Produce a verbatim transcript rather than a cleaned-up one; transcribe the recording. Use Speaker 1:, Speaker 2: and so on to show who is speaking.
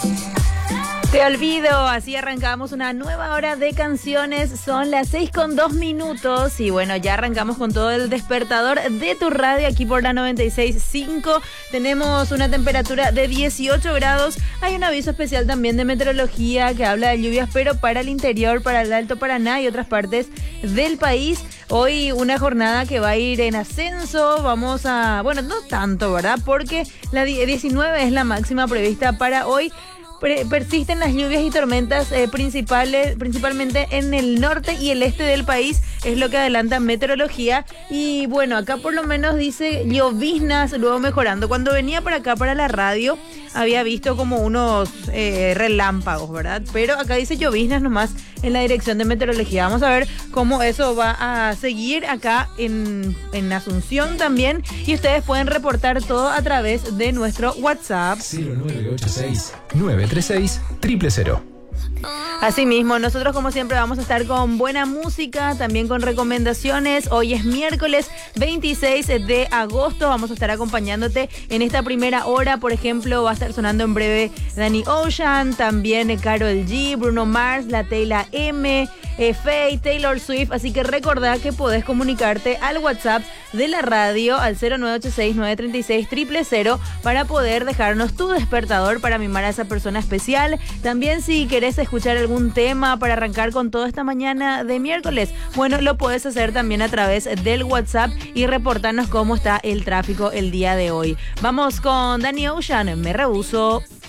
Speaker 1: Te olvido, así arrancamos una nueva hora de canciones, son las seis con dos minutos y bueno, ya arrancamos con todo el despertador de tu radio aquí por la noventa y seis punto cinco, tenemos una temperatura de dieciocho grados, hay un aviso especial también de meteorología que habla de lluvias pero para el interior, para el Alto Paraná y otras partes del país. Hoy una jornada que va a ir en ascenso, vamos a, bueno, no tanto, ¿verdad? Porque la diecinueve es la máxima prevista para hoy. Persisten las lluvias y tormentas eh, principales, principalmente en el norte y el este del país, es lo que adelanta meteorología. Y bueno, acá por lo menos dice lloviznas, luego mejorando. Cuando venía para acá, para la radio, había visto como unos eh, relámpagos, ¿verdad? Pero acá dice lloviznas nomás en la dirección de meteorología. Vamos a ver cómo eso va a seguir acá en, en Asunción también. Y ustedes pueden reportar todo a través de nuestro WhatsApp.
Speaker 2: cero nueve ocho seis, nueve tres seis, cero cero cero.
Speaker 1: Asimismo, nosotros como siempre vamos a estar con buena música, también con recomendaciones. Hoy es miércoles veintiséis de agosto, vamos a estar acompañándote en esta primera hora. Por ejemplo, va a estar sonando en breve Danny Ocean, también Karol G, Bruno Mars, La Teyla M, eh, Faye, Taylor Swift. Así que recordá que podés comunicarte al WhatsApp de la radio al cero nueve ocho seis, nueve tres seis, cero cero cero para poder dejarnos tu despertador para mimar a esa persona especial. También si querés escuchar algún tema para arrancar con toda esta mañana de miércoles, bueno, lo puedes hacer también a través del WhatsApp y reportarnos cómo está el tráfico el día de hoy. Vamos con Danny Ocean, Me Rehuso.